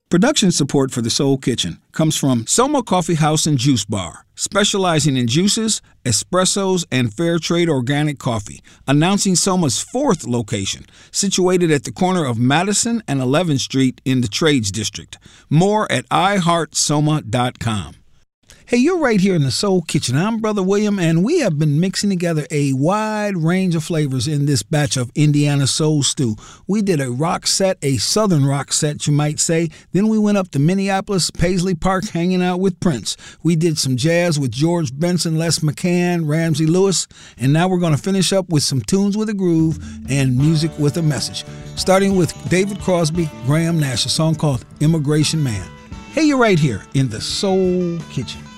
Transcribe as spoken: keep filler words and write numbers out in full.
Production support for The Soul Kitchen comes from Soma Coffee House and Juice Bar, specializing in juices, espressos, and fair trade organic coffee, announcing Soma's fourth location, situated at the corner of Madison and eleventh Street in the Trades District. More at i heart soma dot com. Hey, you're right here in the Soul Kitchen. I'm Brother William, and we have been mixing together a wide range of flavors in this batch of Indiana Soul Stew. We did a rock set, a southern rock set, you might say. Then we went up to Minneapolis, Paisley Park, hanging out with Prince. We did some jazz with George Benson, Les McCann, Ramsey Lewis, and now we're going to finish up with some tunes with a groove and music with a message. Starting with David Crosby, Graham Nash, a song called Immigration Man. Hey, you're right here in the Soul Kitchen.